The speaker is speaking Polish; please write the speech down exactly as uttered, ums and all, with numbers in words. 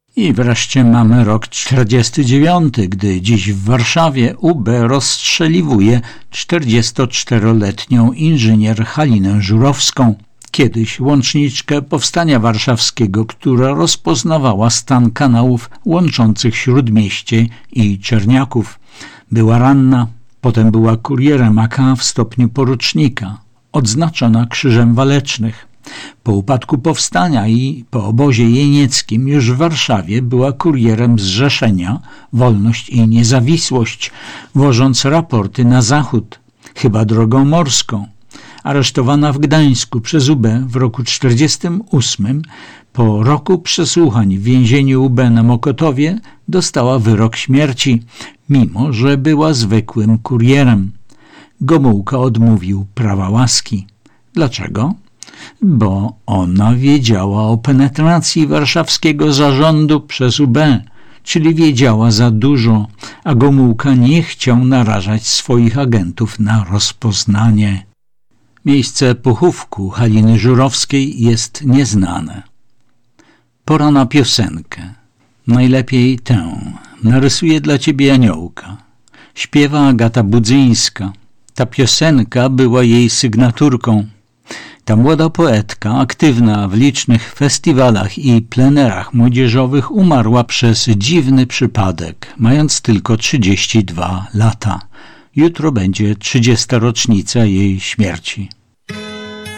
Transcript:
I wreszcie mamy rok czterdziesty dziewiąty, gdy dziś w Warszawie U B rozstrzeliwuje czterdziestoczteroletnią inżynier Halinę Żurowską, kiedyś łączniczkę Powstania Warszawskiego, która rozpoznawała stan kanałów łączących Śródmieście i Czerniaków. Była ranna, potem była kurierem A K w stopniu porucznika, odznaczona Krzyżem Walecznych. Po upadku powstania i po obozie jenieckim już w Warszawie była kurierem Zrzeszenia Wolność i Niezawisłość, wożąc raporty na zachód, chyba drogą morską. Aresztowana w Gdańsku przez U B w roku czterdziestym ósmym, po roku przesłuchań w więzieniu U B na Mokotowie dostała wyrok śmierci, mimo że była zwykłym kurierem. Gomułka odmówił prawa łaski. Dlaczego? Bo ona wiedziała o penetracji warszawskiego zarządu przez U B, czyli wiedziała za dużo, a Gomułka nie chciał narażać swoich agentów na rozpoznanie. Miejsce pochówku Haliny Żurowskiej jest nieznane. Pora na piosenkę. Najlepiej tę. Narysuję dla ciebie aniołka. Śpiewa Agata Budzyńska. Ta piosenka była jej sygnaturką. Ta młoda poetka, aktywna w licznych festiwalach i plenerach młodzieżowych, umarła przez dziwny przypadek, mając tylko trzydzieści dwa lata. Jutro będzie trzydziesta rocznica jej śmierci.